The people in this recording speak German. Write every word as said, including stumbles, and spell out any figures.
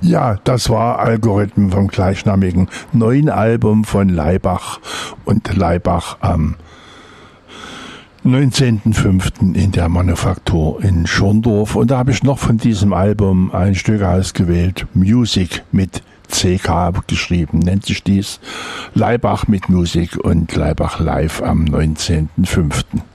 Ja, das war Algorithmen vom gleichnamigen neuen Album von Laibach und Laibach am neunzehnten fünften in der Manufaktur in Schorndorf. Und da habe ich noch von diesem Album ein Stück ausgewählt, Music mit C K geschrieben, nennt sich dies Laibach mit Musik und Laibach live am neunzehnten fünften